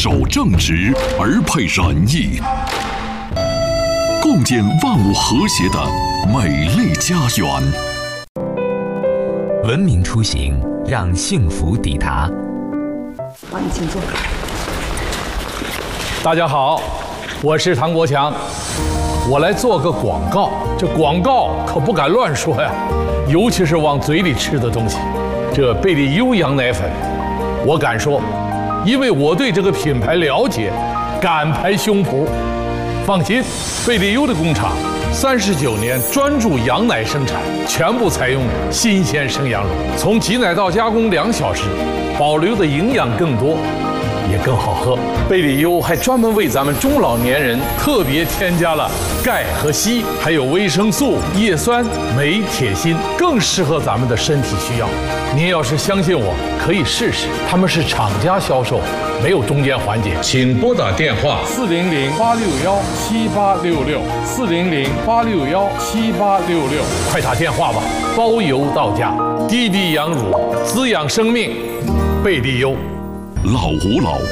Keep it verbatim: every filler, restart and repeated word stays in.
守正直而配仁义，共建万物和谐的美丽家园。 文明出行，让幸福抵达。 好，你请坐。 大家好，我是唐国强，我来做个广告。这广告可不敢乱说呀，尤其是往嘴里吃的东西。这贝利优羊奶粉，我敢说，因为我对这个品牌了解，敢拍胸脯。放心，贝利优的工厂三十九年专注羊奶生产，全部采用新鲜生羊乳，从挤奶到加工两小时，保留的营养更多，也更好喝。贝利优还专门为咱们中老年人特别添加了钙和硒，还有维生素、叶酸、镁、铁、锌，更适合咱们的身体需要。您要是相信我，可以试试。他们是厂家销售，没有中间环节。请拨打电话四零零八六幺七八六六四零零八六幺七八六六，快打电话吧，包邮到家。滴滴羊乳，滋养生命，贝利优。 老吾老